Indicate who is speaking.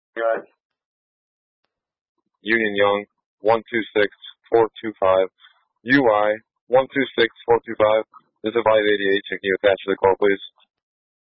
Speaker 1: Right.
Speaker 2: Union Young, 126425. UI, 126425. This is 588. Can you attach to the call, please?